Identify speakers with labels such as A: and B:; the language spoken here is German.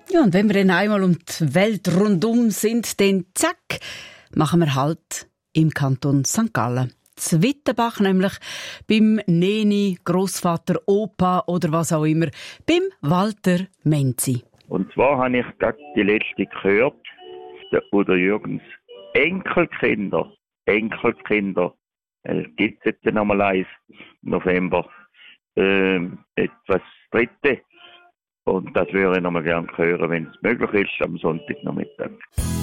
A: Ja, und wenn wir dann einmal um die Welt rundum sind, dann zack, machen wir Halt im Kanton St. Gallen. Z Wittenbach nämlich, beim Neni, Grossvater, Opa oder was auch immer, beim Walter Menzi.
B: Und zwar habe ich gerade die letzte gehört, wo der Jürgens Enkelkinder, gibt es jetzt noch mal eins, November, etwas Dritte. Und das würde ich noch mal gerne hören, wenn es möglich ist, am Sonntagnachmittag.